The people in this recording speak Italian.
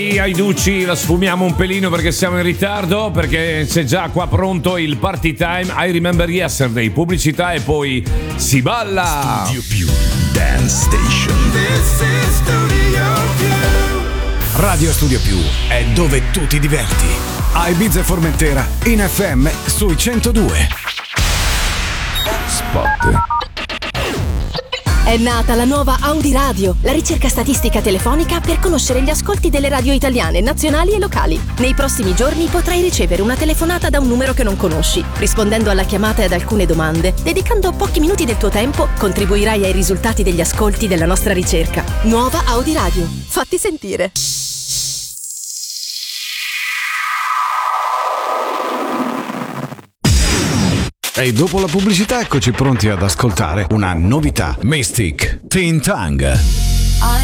Ai Ducci la sfumiamo un pelino perché siamo in ritardo, perché c'è già qua pronto il party time. I Remember Yesterday, pubblicità e poi si balla. Studio Più Dance Station. This is Studio Più. Radio Studio Più è dove tu ti diverti. A Ibiza e Formentera in FM sui 102. Spot. È nata la nuova Audi Radio, la ricerca statistica telefonica per conoscere gli ascolti delle radio italiane, nazionali e locali. Nei prossimi giorni potrai ricevere una telefonata da un numero che non conosci. Rispondendo alla chiamata e ad alcune domande, dedicando pochi minuti del tuo tempo, contribuirai ai risultati degli ascolti della nostra ricerca. Nuova Audi Radio. Fatti sentire. E dopo la pubblicità eccoci pronti ad ascoltare una novità. Mystic Teen Tongue.